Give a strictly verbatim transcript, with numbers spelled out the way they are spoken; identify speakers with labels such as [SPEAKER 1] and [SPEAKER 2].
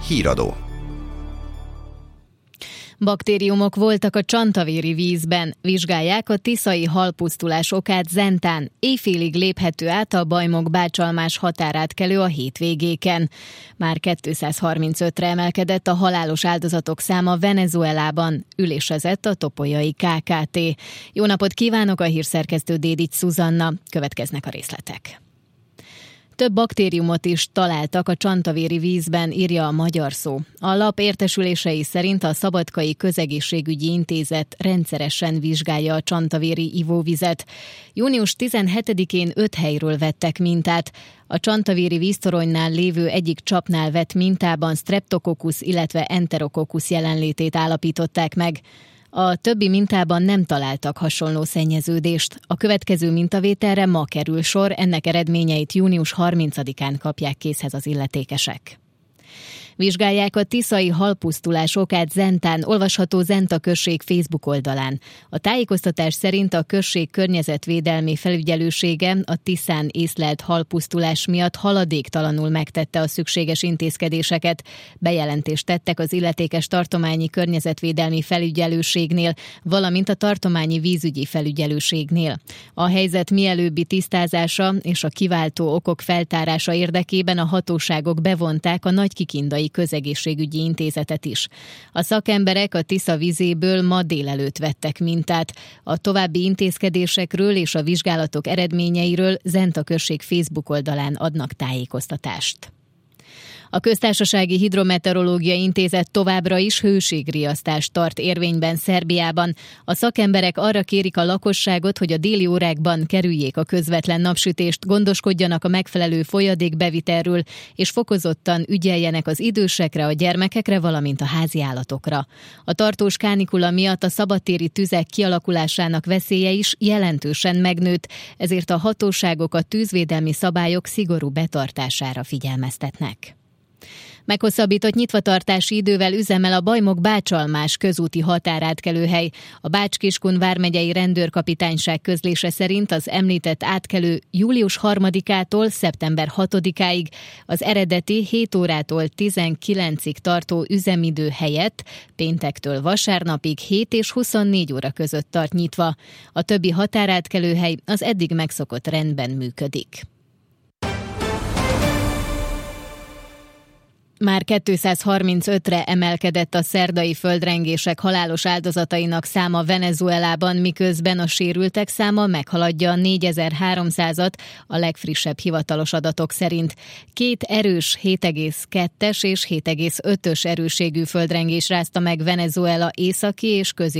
[SPEAKER 1] Híradó.
[SPEAKER 2] Baktériumok voltak a csantavéri vízben. Vizsgálják a tiszai halpusztulás okát Zentán. Éjfélig léphető át a Bajmok-Bácsalmás határátkelő a hétvégéken. Már kétszázharmincötre emelkedett a halálos áldozatok száma Venezuelában. Ülésezett a Topolyai ká ká té. Jó napot kívánok, a hírszerkesztő Dédics Szuzanna. Következnek a részletek. Több baktériumot is találtak a csantavéri vízben, írja a Magyar Szó. A lap értesülései szerint a Szabadkai Közegészségügyi Intézet rendszeresen vizsgálja a csantavéri ivóvizet. június tizenhetedikén öt helyről vettek mintát. A csantavéri víztoronynál lévő egyik csapnál vett mintában Streptococcus, illetve Enterococcus jelenlétét állapították meg. A többi mintában nem találtak hasonló szennyeződést. A következő mintavételre ma kerül sor, ennek eredményeit június harmincadikán kapják készhez az illetékesek. Vizsgálják a tiszai halpusztulás okát Zentán, olvasható Zenta község Facebook oldalán. A tájékoztatás szerint a község környezetvédelmi felügyelősége a Tiszán észlelt halpusztulás miatt haladéktalanul megtette a szükséges intézkedéseket. Bejelentést tettek az illetékes tartományi környezetvédelmi felügyelőségnél, valamint a tartományi vízügyi felügyelőségnél. A helyzet mielőbbi tisztázása és a kiváltó okok feltárása érdekében a hatóságok bevonták a Nagykikindai Közegészségügyi Intézetet is. A szakemberek a Tisza vizéből ma délelőtt vettek mintát. A további intézkedésekről és a vizsgálatok eredményeiről Zenta község Facebook oldalán adnak tájékoztatást. A Köztársasági Hidrometeorológiai Intézet továbbra is hőségriasztást tart érvényben Szerbiában. A szakemberek arra kérik a lakosságot, hogy a déli órákban kerüljék a közvetlen napsütést, gondoskodjanak a megfelelő folyadékbevitelről, és fokozottan ügyeljenek az idősekre, a gyermekekre, valamint a háziállatokra. A tartós kánikula miatt a szabadtéri tüzek kialakulásának veszélye is jelentősen megnőtt, ezért a hatóságok a tűzvédelmi szabályok szigorú betartására figyelmeztetnek. Meghosszabbított nyitvatartási idővel üzemel a Bajmok-Bácsalmás közúti határátkelőhely. A Bács-Kiskun vármegyei rendőrkapitányság közlése szerint az említett átkelő július harmadikától szeptember hatodikáig az eredeti hét órától tizenkilencig tartó üzemidő helyett péntektől vasárnapig hét és huszonnégy óra között tart nyitva. A többi határátkelőhely az eddig megszokott rendben működik. Már kétszázharmincötre emelkedett a szerdai földrengések halálos áldozatainak száma Venezuelában, miközben a sérültek száma meghaladja a négyezer-háromszázat a legfrissebb hivatalos adatok szerint. Két erős hét egész kettes és hét egész ötös erősségű földrengés rázta meg Venezuela északi és közép